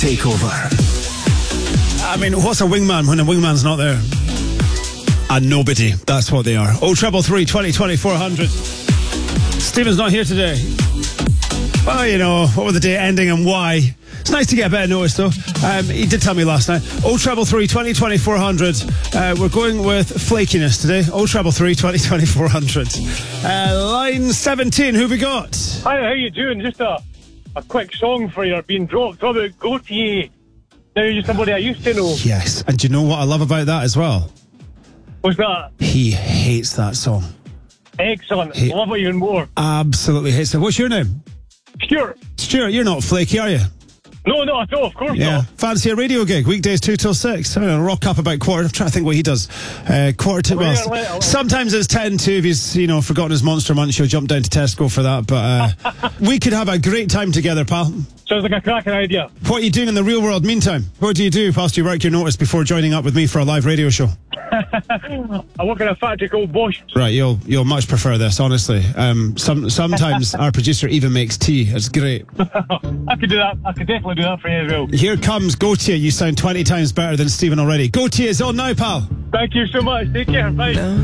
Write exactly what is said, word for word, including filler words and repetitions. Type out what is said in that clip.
takeover. I mean, what's a wingman when a wingman's not there? A nobody. That's what they are. Oh, treble three, twenty, twenty-four hundred. Stephen's not here today. Well, you know, what with the day ending and why. It's nice to get a bit of notice, though. Um, he did tell me last night. Oh, treble three, twenty, twenty-four hundred. Uh, we're going with flakiness today. Oh, treble three, twenty, twenty-four hundred. Uh, line seventeen, who we got? Hi, how you doing? Just a, a quick song for you being dropped. What about Gautier? Now you're somebody I used to know. Yes, and do you know what I love about that as well? What's that? He hates that song. Excellent. He Love it even more. Absolutely hates it. What's your name? Stuart. Stuart, you're not flaky, are you? No, no, at all, of course Yeah. not. Fancy a radio gig, weekdays two till six. I don't know, rock up about quarter. I'm trying to think what he does. Uh, quarter to, well, Well, well, well. sometimes it's ten to if he's, you know, forgotten his Monster Munch. He'll jump down to Tesco for that. But uh, we could have a great time togetger, pal. Sounds like a cracking idea. What are you doing in the real world meantime? What do you do whilst you work your notice before joining up with me for a live radio show? I work in a factory called Bosch. Right, you'll you'll much prefer this, honestly. Um, some sometimes our producer even makes tea. It's great. I could do that. I could definitely do that for you as well. Here comes Gautier. You sound twenty times better than Stephen already. Gautier is on now, pal. Thank you so much. Take care. Bye.